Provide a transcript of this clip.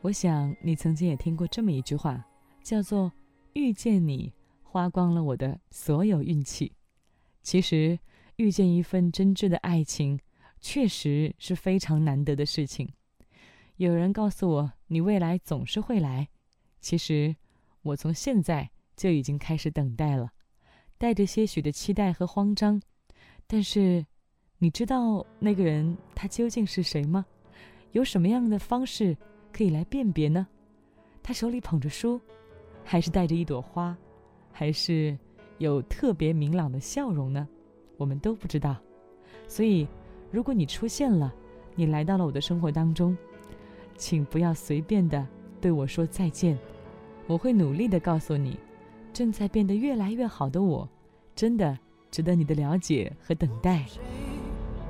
我想你曾经也听过这么一句话，叫做遇见你花光了我的所有运气。其实遇见一份真挚的爱情确实是非常难得的事情。有人告诉我你未来总是会来，其实我从现在就已经开始等待了，带着些许的期待和慌张。但是你知道那个人他究竟是谁吗？有什么样的方式可以来辨别呢？他手里捧着书，还是带着一朵花，还是有特别明朗的笑容呢？我们都不知道。所以如果你出现了，你来到了我的生活当中，请不要随便的对我说再见。我会努力的告诉你，正在变得越来越好的我，真的值得你的了解和等待。